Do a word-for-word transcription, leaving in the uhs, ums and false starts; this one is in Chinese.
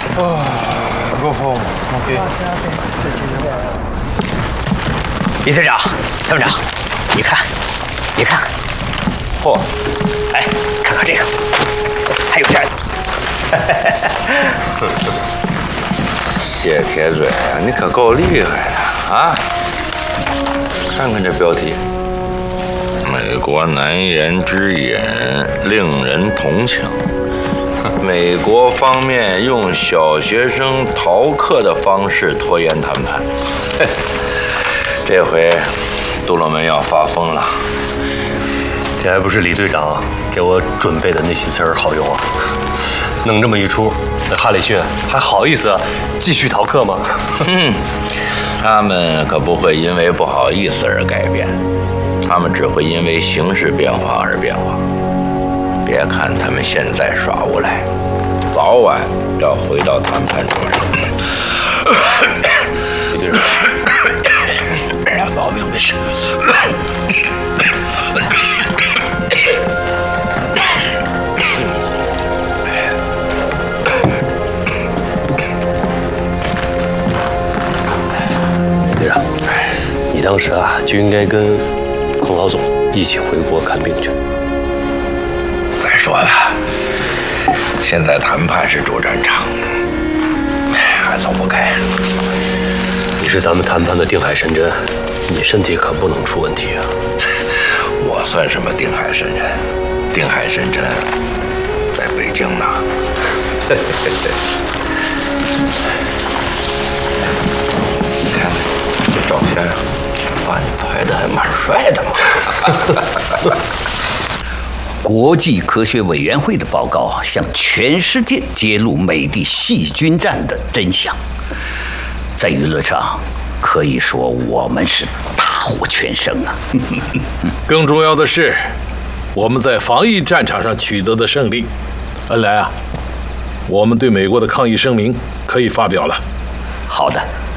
哦 ，Go home. OK. 李队长，参谋长，你看，你看，嚯、哦，哎，看看这个，还有这儿的。 谢铁嘴啊，你可够厉害的啊！看看这标题，美国难言之隐，令人同情。美国方面用小学生逃课的方式拖延谈判，这回杜鲁门要发疯了。 这还不是李队长给我准备的那些词儿好用啊！弄这么一出，那哈里逊还好意思继续逃课吗？ 嗯，他们可不会因为不好意思而改变，他们只会因为形势变化而变化。别看他们现在耍无赖，早晚要回到谈判桌上。 李队长， 染毛病的事。 李队长，你当时啊就应该跟孔老总一起回国看病去。 再说了，现在谈判是主战场，还走不开。 你是咱们谈判的定海神针，你身体可不能出问题啊！ 我算什么定海神针？定海神针在北京呢。你看看这照片，把你拍的还蛮帅的嘛。 国际科学委员会的报告向全世界揭露美帝细菌战的真相，在舆论上可以说我们是大获全胜啊！ 更重要的是，我们在防疫战场上取得的胜利。恩来啊，我们对美国的抗议声明可以发表了。 好的。